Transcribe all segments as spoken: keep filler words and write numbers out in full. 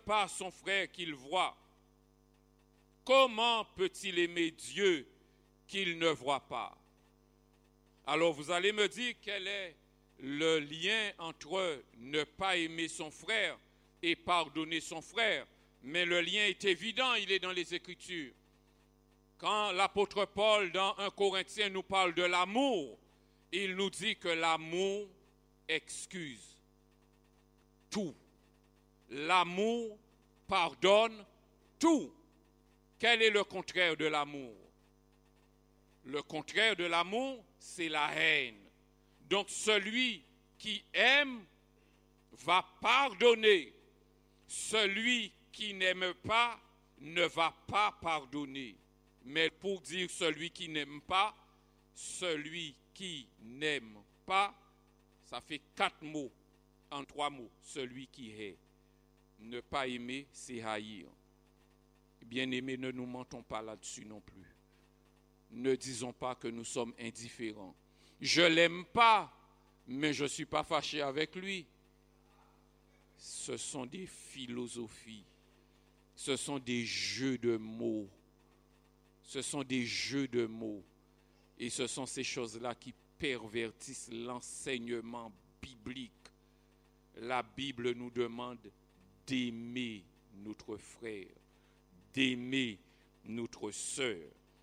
pas son frère qu'il voit, comment peut-il aimer Dieu qu'il ne voit pas? Alors vous allez me dire quel est le lien entre ne pas aimer son frère et pardonner son frère. Mais le lien est évident, il est dans les Écritures. Quand l'apôtre Paul, dans premier Corinthiens, nous parle de l'amour, il nous dit que l'amour excuse tout. L'amour pardonne tout. Quel est le contraire de l'amour? Le contraire de l'amour, c'est la haine. Donc celui qui aime va pardonner. Celui qui n'aime pas ne va pas pardonner. Mais pour dire celui qui n'aime pas, celui qui n'aime pas, ça fait quatre mots en trois mots. Celui qui hait. Ne pas aimer, c'est haïr. Bien-aimés, ne nous mentons pas là-dessus non plus. Ne disons pas que nous sommes indifférents. Je ne l'aime pas, mais je ne suis pas fâché avec lui. Ce sont des philosophies. Ce sont des jeux de mots. Ce sont des jeux de mots. Et ce sont ces choses-là qui pervertissent l'enseignement biblique. La Bible nous demande d'aimer notre frère, d'aimer notre sœur.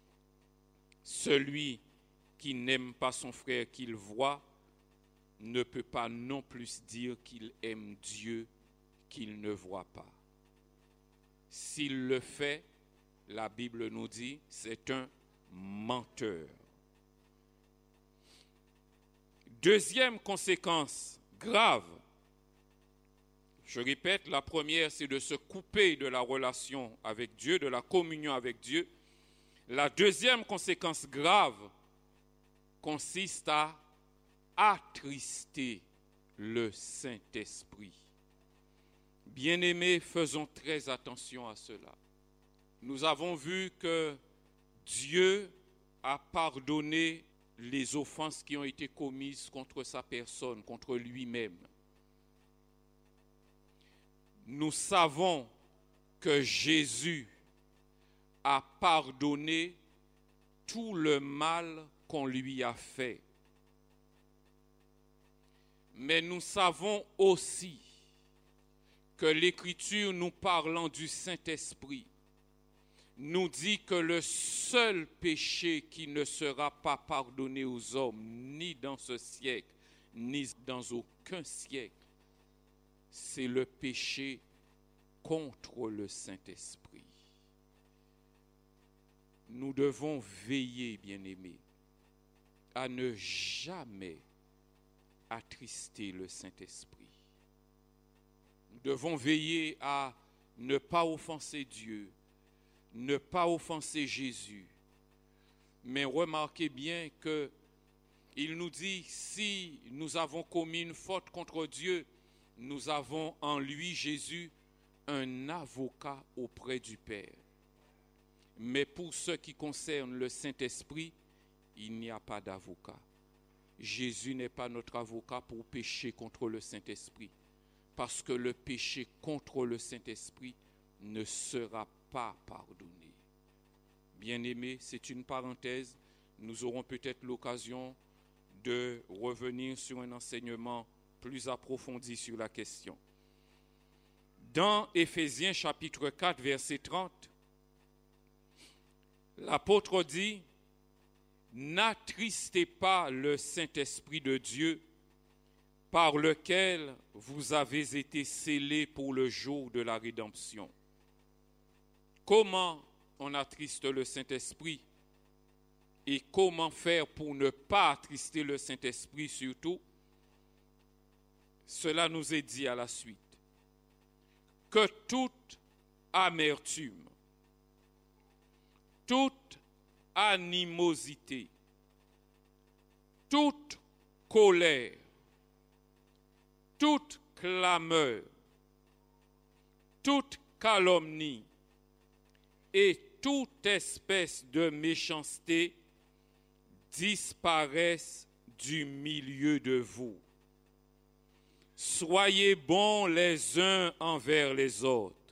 Celui qui n'aime pas son frère qu'il voit ne peut pas non plus dire qu'il aime Dieu qu'il ne voit pas. S'il le fait, la Bible nous dit, c'est un menteur. Deuxième conséquence grave, je répète, la première, c'est de se couper de la relation avec Dieu, de la communion avec Dieu. La deuxième conséquence grave consiste à attrister le Saint-Esprit. Bien-aimés, faisons très attention à cela. Nous avons vu que Dieu a pardonné les offenses qui ont été commises contre sa personne, contre lui-même. Nous savons que Jésus a pardonné tout le mal qu'on lui a fait. Mais nous savons aussi que l'Écriture, nous parlant du Saint-Esprit, nous dit que le seul péché qui ne sera pas pardonné aux hommes, ni dans ce siècle, ni dans aucun siècle, c'est le péché contre le Saint-Esprit. Nous devons veiller, bien-aimés, à ne jamais attrister le Saint-Esprit. Nous devons veiller à ne pas offenser Dieu, ne pas offenser Jésus. Mais remarquez bien que il nous dit, si nous avons commis une faute contre Dieu, nous avons en lui, Jésus, un avocat auprès du Père. Mais pour ce qui concerne le Saint-Esprit, il n'y a pas d'avocat. Jésus n'est pas notre avocat pour pécher contre le Saint-Esprit. Parce que le péché contre le Saint-Esprit ne sera pas pardonné. Bien-aimés, c'est une parenthèse. Nous aurons peut-être l'occasion de revenir sur un enseignement plus approfondi sur la question. Dans Éphésiens chapitre quatre, verset trente, l'apôtre dit « N'attristez pas le Saint-Esprit de Dieu, par lequel vous avez été scellés pour le jour de la rédemption. » Comment on attriste le Saint-Esprit et comment faire pour ne pas attrister le Saint-Esprit surtout? Cela nous est dit à la suite. Que toute amertume, toute animosité, toute colère, toute clameur, toute calomnie et toute espèce de méchanceté disparaissent du milieu de vous. Soyez bons les uns envers les autres,